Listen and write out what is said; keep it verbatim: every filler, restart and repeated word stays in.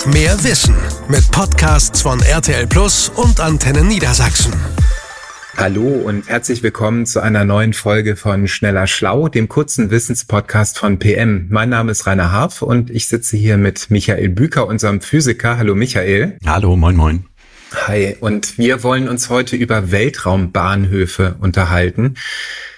mehr Wissen mit Podcasts von R T L Plus und Antenne Niedersachsen. Hallo und herzlich willkommen zu einer neuen Folge von Schneller Schlau, dem kurzen Wissenspodcast von P M. Mein Name ist Rainer Harf und ich sitze hier mit Michael Büker, unserem Physiker. Hallo Michael. Hallo, moin moin. Hi, und wir wollen uns heute über Weltraumbahnhöfe unterhalten.